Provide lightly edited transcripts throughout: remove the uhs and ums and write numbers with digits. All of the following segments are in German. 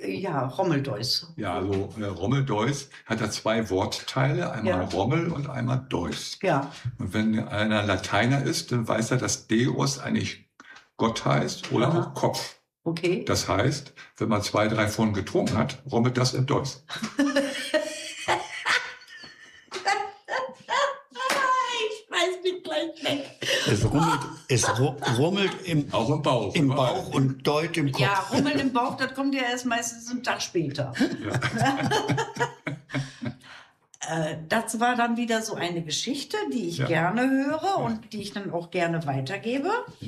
Ja, Rommeldeus. Ja, also Rommeldeus hat ja zwei Wortteile, einmal Rommel und einmal Deus. Ja. Und wenn einer Lateiner ist, dann weiß er, dass Deus eigentlich Gott heißt oder auch Kopf. Okay. Das heißt, wenn man 2, 3 von getrunken hat, rommelt das im Deus. Es rummelt auch im Bauch. Im Bauch und deut im Kopf. Ja, rummeln im Bauch, das kommt ja erst meistens einen Tag später. Ja. Das war dann wieder so eine Geschichte, die ich gerne höre und die ich dann auch gerne weitergebe.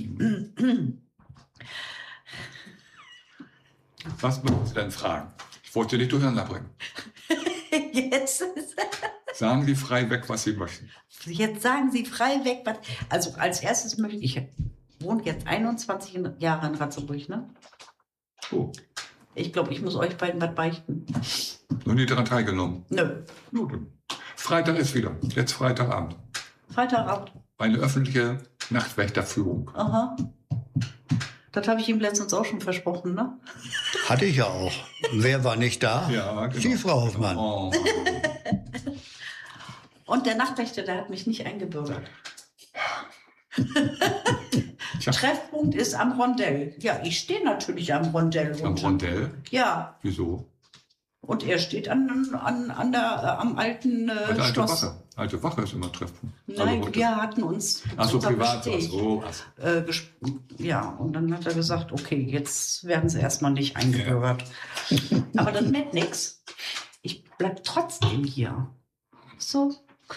Was möchten Sie denn fragen? Ich wollte Sie nicht durcheinander bringen. Jetzt sagen Sie frei weg, was Sie möchten. Jetzt sagen Sie frei weg, was... Also als erstes möchte ich... wohne jetzt 21 Jahre in Ratzeburg, ne? Oh. Ich glaube, ich muss euch beiden was beichten. Noch nie daran teilgenommen? Nö. Gut. Freitag ist wieder. Jetzt Freitagabend. Freitagabend. Eine öffentliche Nachtwächterführung. Aha. Das habe ich ihm letztens auch schon versprochen, ne? Hatte ich ja auch. Wer war nicht da? Ja, genau. Sie, Frau Hoffmann. Oh. Und der Nachtwächter, der hat mich nicht eingebürgert. Treffpunkt ist am Rondell. Ja, ich stehe natürlich am Rondell. Am Rondell? Ja. Wieso? Und er steht am alten Schloss. Wache. Alte Wache ist immer Treffpunkt. Nein, also wir hatten uns privat. Ja, und dann hat er gesagt, okay, jetzt werden sie erstmal nicht eingebürgert. Ja. Aber das macht nichts. Ich bleib trotzdem hier. So.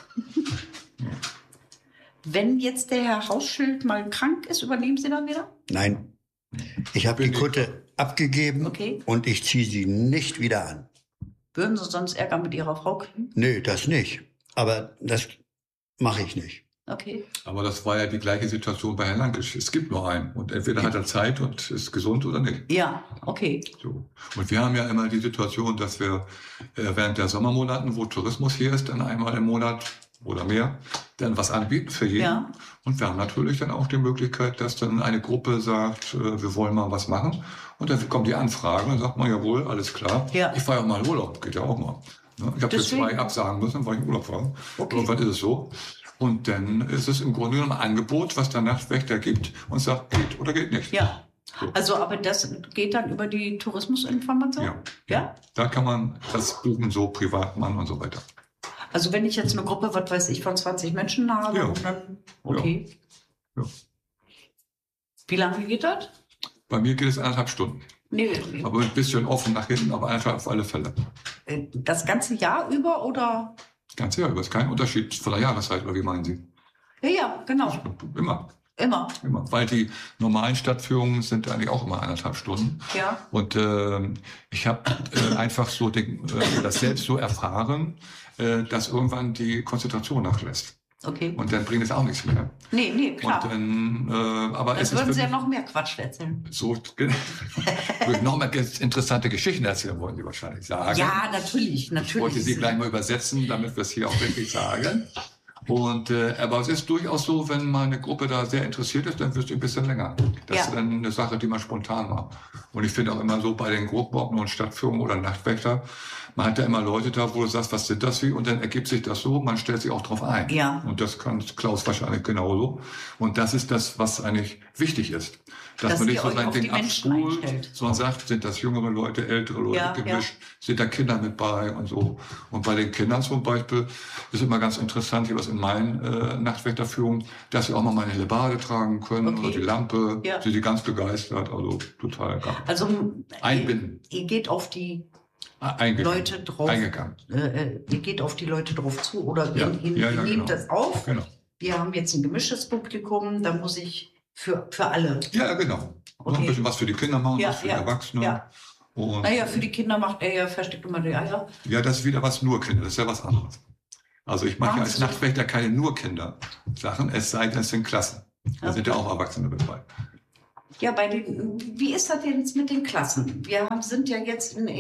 Wenn jetzt der Herr Hausschild mal krank ist, übernehmen Sie dann wieder? Nein. Ich habe die Kutte abgegeben und ich ziehe sie nicht wieder an. Würden Sie sonst Ärger mit Ihrer Frau kriegen? Nö, das nicht. Aber das mache ich nicht. Okay. Aber das war ja die gleiche Situation bei Herrn Lankisch. Es gibt nur einen. Und entweder hat er Zeit und ist gesund oder nicht. Ja, okay. So. Und wir haben ja immer die Situation, dass wir während der Sommermonaten, wo Tourismus hier ist, dann einmal im Monat oder mehr, dann was anbieten für jeden. Ja. Und wir haben natürlich dann auch die Möglichkeit, dass dann eine Gruppe sagt, wir wollen mal was machen. Und dann kommt die Anfrage und dann sagt man, jawohl, alles klar. Ja. Ich fahre ja mal in Urlaub, geht ja auch mal. Ich habe jetzt 2 absagen müssen, weil ich in Urlaub war. Okay. Irgendwann ist es so. Und dann ist es im Grunde genommen ein Angebot, was der Nachtwächter gibt und sagt, geht oder geht nicht. Ja. So. Also, aber das geht dann über die Tourismusinformation? Ja. Ja? Da kann man das buchen, so Privatmann und so weiter. Also, wenn ich jetzt eine Gruppe, was weiß ich, von 20 Menschen habe, und dann, okay. Ja. Wie lange geht das? Bei mir geht es 1,5 Stunden. Nee. Aber ein bisschen offen nach hinten, aber 1,5 auf alle Fälle. Das ganze Jahr über, oder? Das ganze Jahr über. Ist kein Unterschied von der Jahreszeit, oder wie meinen Sie? Ja, genau. Immer. Weil die normalen Stadtführungen sind eigentlich auch immer 1,5 Stunden. Ja. Und ich habe einfach so das selbst so erfahren, dass irgendwann die Konzentration nachlässt. Okay. Und dann bringt es auch nichts mehr. Nee, klar. Und dann, aber dann würden Sie ja noch mehr Quatsch erzählen. So, noch mal interessante Geschichten erzählen, wollen Sie wahrscheinlich sagen. Ja, natürlich. Ich wollte Sie gleich mal übersetzen, damit wir es hier auch wirklich sagen. Und aber es ist durchaus so, wenn mal eine Gruppe da sehr interessiert ist, dann wird es ein bisschen länger. Das ist dann eine Sache, die man spontan macht. Und ich finde auch immer so bei den Gruppenordnungen und Stadtführungen oder Nachtwächter, man hat da immer Leute da, wo du sagst, was sind das wie? Und dann ergibt sich das so, man stellt sich auch drauf ein. Ja. Und das kann Klaus wahrscheinlich genauso. Und das ist das, was eigentlich wichtig ist. Dass man nicht so sein Ding abspult, sondern sagt, sind das jüngere Leute, ältere Leute gemischt, sind da Kinder mit bei und so. Und bei den Kindern zum Beispiel ist immer ganz interessant, hier was in meinen Nachtwächterführungen, dass sie auch mal eine Hellebarde tragen können oder die Lampe. Ja. Sind die ganz begeistert, also total geil. Also einbinden. Ihr geht auf die Leute drauf. Ihr geht auf die Leute drauf zu oder ihr nehmt das auf. Genau. Wir haben jetzt ein gemischtes Publikum, da muss ich für alle. Ja, genau. Okay. Ein bisschen was für die Kinder machen, was für die Erwachsenen. Ja. Und naja, für die Kinder macht er ja versteckt immer die Eier. Ja, das ist wieder was nur Kinder, das ist ja was anderes. Also ich mache ja als Nachtwächter keine nur Kinder-Sachen, es sei denn, es sind Klassen. Da sind ja auch Erwachsene mit bei. Ja, wie ist das jetzt mit den Klassen? Wir sind ja jetzt im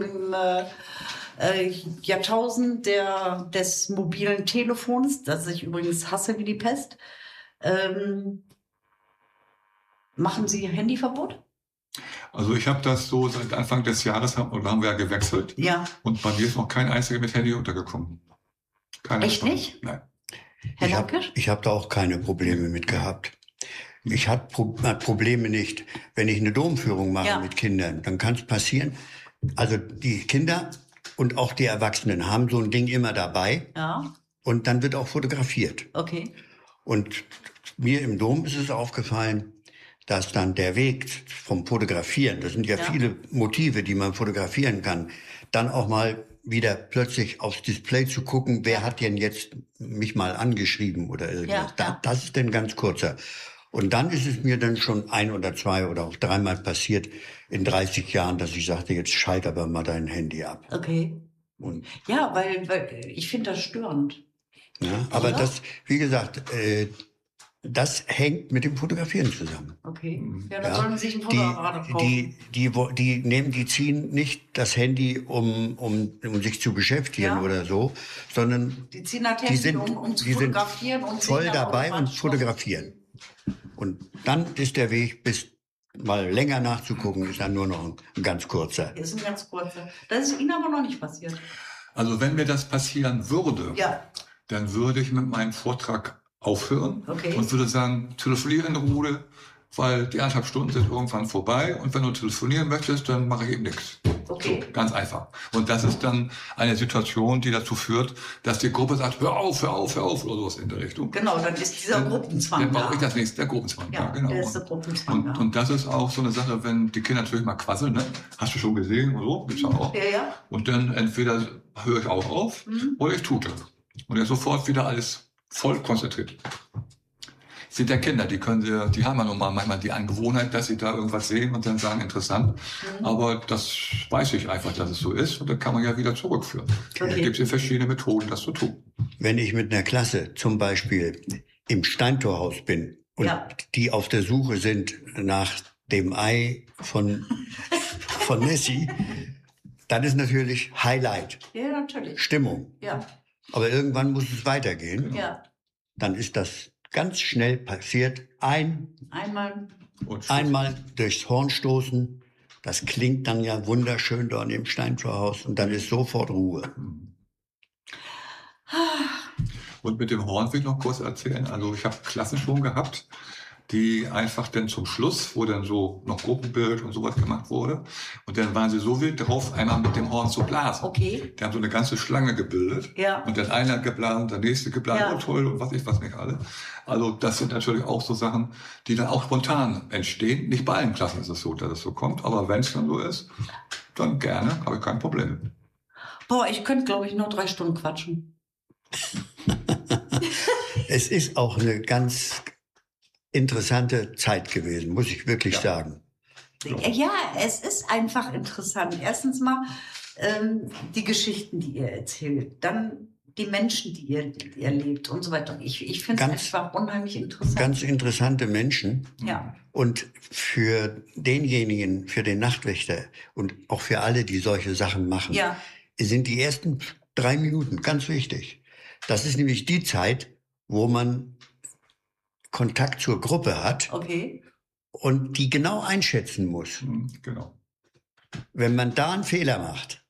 Jahrtausend des mobilen Telefons, das ich übrigens hasse wie die Pest. Machen Sie Handyverbot? Also ich habe das so seit Anfang des Jahres, haben wir ja gewechselt. Ja. Und bei mir ist noch kein einziger mit Handy untergekommen. Echt nicht? Nein. Ich hab da auch keine Probleme mit gehabt. Ich hatte Probleme nicht. Wenn ich eine Domführung mache mit Kindern, dann kann es passieren. Also die Kinder und auch die Erwachsenen haben so ein Ding immer dabei. Ja. Und dann wird auch fotografiert. Okay. Und mir im Dom ist es aufgefallen, dass dann der Weg vom Fotografieren, das sind ja viele Motive, die man fotografieren kann, dann auch mal wieder plötzlich aufs Display zu gucken, wer hat denn jetzt mich mal angeschrieben oder irgendwas. Das ist dann ganz kurzer. Und dann ist es mir dann schon 1 oder 2 oder auch 3-mal passiert in 30 Jahren, dass ich sagte, jetzt schalt aber mal dein Handy ab. Okay. Und ja, weil ich finde das störend. Ja, aber das, wie gesagt, das hängt mit dem Fotografieren zusammen. Okay. Ja, dann sollen Sie sich ein Fotoapparat kaufen. Die ziehen nicht das Handy, um sich zu beschäftigen oder so, sondern die ziehen das Handy, um zu fotografieren und voll dabei und fotografieren. Und dann ist der Weg, bis mal länger nachzugucken, ist dann nur noch ein ganz kurzer. Ist ein ganz kurzer. Das ist Ihnen aber noch nicht passiert. Also wenn mir das passieren würde, dann würde ich mit meinem Vortrag aufhören und würde sagen, telefoniere in Ruhe, weil die 1,5 Stunden sind irgendwann vorbei und wenn du telefonieren möchtest, dann mache ich eben nichts. Okay. So, ganz einfach. Und das ist dann eine Situation, die dazu führt, dass die Gruppe sagt, hör auf oder sowas in der Richtung. Genau, dann ist dieser Gruppenzwang Dann brauche ich das nächste, der Gruppenzwang. Ja, genau. Der ist der Gruppenzwang, und das ist auch so eine Sache, wenn die Kinder natürlich mal quasseln, ne? Hast du schon gesehen oder so? Gibt's auch. Ja. Und dann entweder höre ich auch auf oder ich tue. Und dann sofort wieder alles voll konzentriert. Sind ja Kinder, die haben ja nun mal manchmal die Angewohnheit, dass sie da irgendwas sehen und dann sagen, interessant. Aber das weiß ich einfach, dass es so ist und dann kann man ja wieder zurückführen. Da gibt es ja verschiedene Methoden, das zu tun. Wenn ich mit einer Klasse zum Beispiel im Steintorhaus bin und die auf der Suche sind nach dem Ei von Nessie, dann ist natürlich Highlight. Ja, natürlich. Stimmung. Ja. Aber irgendwann muss es weitergehen. Ja. Dann ist das ganz schnell passiert. Einmal durchs Horn stoßen. Das klingt dann ja wunderschön dort im Steintorhaus und dann ist sofort Ruhe. Und mit dem Horn will ich noch kurz erzählen. Also ich habe Klassen schon gehabt, die einfach dann zum Schluss, wo dann so noch Gruppenbild und sowas gemacht wurde. Und dann waren sie so wild drauf, einmal mit dem Horn zu blasen. Okay. Die haben so eine ganze Schlange gebildet. Ja. Und dann einer geblasen, der nächste geblasen, oh toll, und was nicht alle. Also das sind natürlich auch so Sachen, die dann auch spontan entstehen. Nicht bei allen Klassen ist es so, dass es so kommt. Aber wenn es dann so ist, dann gerne, habe ich kein Problem. Boah, ich könnte, glaube ich, nur 3 Stunden quatschen. Es ist auch eine ganz interessante Zeit gewesen, muss ich wirklich sagen. Ja, es ist einfach interessant. Erstens mal die Geschichten, die ihr erzählt, dann die Menschen, die ihr erlebt und so weiter. Ich finde es einfach unheimlich interessant. Ganz interessante Menschen. Ja. Und für denjenigen, für den Nachtwächter und auch für alle, die solche Sachen machen, sind die ersten 3 Minuten ganz wichtig. Das ist nämlich die Zeit, wo man Kontakt zur Gruppe hat und die genau einschätzen muss. Genau. Wenn man da einen Fehler macht.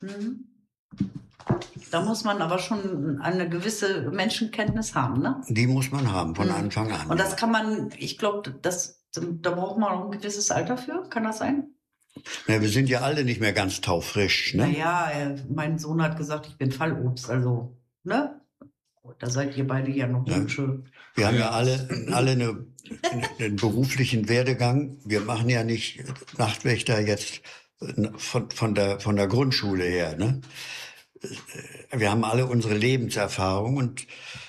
Da muss man aber schon eine gewisse Menschenkenntnis haben, ne? Die muss man haben, von Anfang an. Und das kann man, ich glaube, da braucht man auch ein gewisses Alter für, kann das sein? Na, wir sind ja alle nicht mehr ganz taufrisch, ne? Naja, mein Sohn hat gesagt, ich bin Fallobst, also, ne? Da seid ihr beide ja noch hübsche. Wir haben ja alle einen beruflichen Werdegang. Wir machen ja nicht Nachtwächter jetzt von der Grundschule her, ne? Wir haben alle unsere Lebenserfahrung und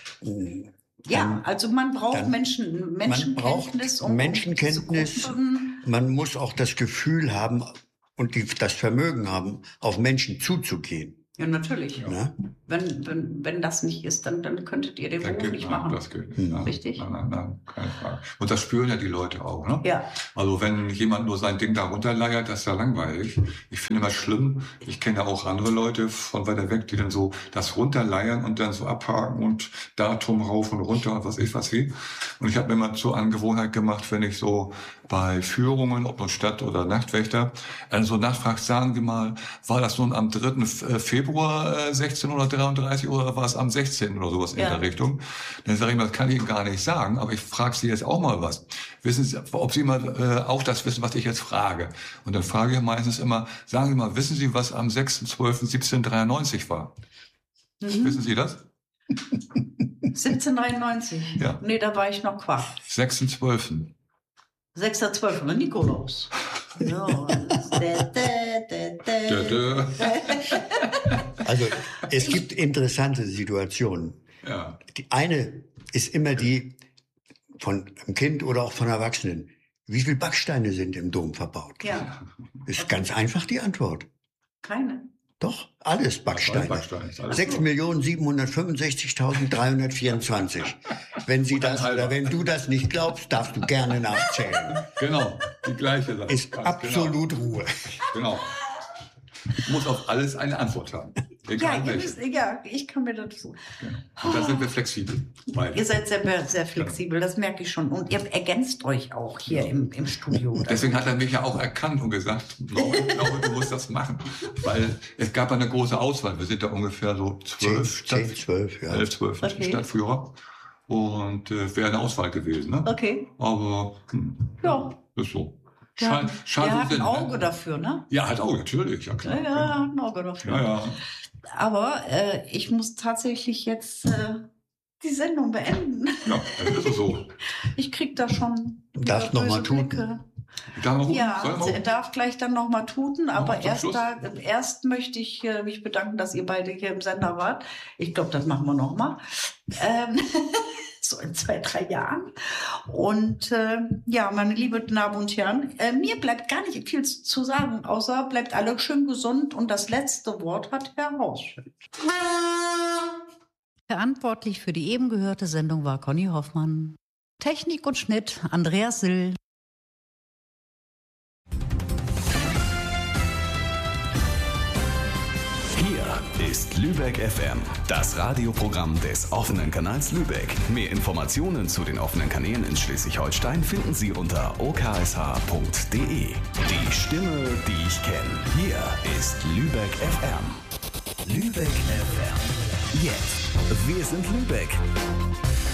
also man braucht Menschenkenntnis. Menschenkenntnis. Man muss auch das Gefühl haben und das Vermögen haben, auf Menschen zuzugehen. Ja, natürlich. Ja. Wenn das nicht ist, dann könntet ihr den Beruf nicht machen. Das geht nicht. Richtig? Nein, keine Frage. Und das spüren ja die Leute auch, ne? Ja. Also wenn jemand nur sein Ding da runterleiert, das ist ja langweilig. Ich finde immer schlimm, ich kenne auch andere Leute von weiter weg, die dann so das runterleiern und dann so abhaken und Datum rauf und runter und was ich was wie. Und ich habe mir mal zur Angewohnheit gemacht, wenn ich so bei Führungen, ob nun Stadt- oder Nachtwächter, so nachfragt, sagen wir mal, war das nun am 3. Februar 1633 oder war es am 16. oder sowas in der Richtung? Dann sage ich mal, das kann ich Ihnen gar nicht sagen, aber ich frage Sie jetzt auch mal was. Wissen Sie, ob Sie mal auch das wissen, was ich jetzt frage? Und dann frage ich meistens immer, sagen Sie mal, wissen Sie, was am 6.12.1793 war? Wissen Sie das? 1793? Ja. Nee, da war ich noch Quark. 6.12. 6.12. Nikolaus. Ja. Also es gibt interessante Situationen. Ja. Die eine ist immer die von einem Kind oder auch von Erwachsenen. Wie viele Backsteine sind im Dom verbaut? Ja. Ist ganz einfach die Antwort. Keine. Doch, alles Backsteine. 6.765.324. Wenn Sie das oder wenn du das nicht glaubst, darfst du gerne nachzählen. Genau, die gleiche Sache. Ist absolut Ruhe. Genau. Muss auf alles eine Antwort haben. Egal ich kann mir dazu. Genau. Und da sind wir flexibel. Beide. Ihr seid sehr, sehr flexibel, das merke ich schon. Und ihr ergänzt euch auch hier im Studio. Deswegen hat er mich ja auch erkannt und gesagt, ich glaube, du musst das machen. Weil es gab eine große Auswahl. Wir sind da ungefähr so 12 Stadtführer. Und wäre eine Auswahl gewesen. Ne? Okay. Aber ist so. Der hat ein Auge dafür, ne? Ja, hat Auge, natürlich. Ja, klar. Ja, hat ein Auge dafür. Ja. Aber ich muss tatsächlich jetzt die Sendung beenden. Ja, das ist so. Ich krieg da schon darfst noch mal tuten. Darf gleich dann noch mal tuten, aber erst möchte ich mich bedanken, dass ihr beide hier im Sender wart. Ich glaube, das machen wir noch mal. So in 2-3 Jahren. Und meine lieben Damen und Herren, mir bleibt gar nicht viel zu sagen, außer bleibt alle schön gesund und das letzte Wort hat Herr Hausschild. Verantwortlich für die eben gehörte Sendung war Conny Hoffmann. Technik und Schnitt Andreas Sill. Hier ist Lübeck FM, das Radioprogramm des offenen Kanals Lübeck. Mehr Informationen zu den offenen Kanälen in Schleswig-Holstein finden Sie unter oksh.de. Die Stimme, die ich kenne. Hier ist Lübeck FM. Lübeck FM. Jetzt. Wir sind Lübeck.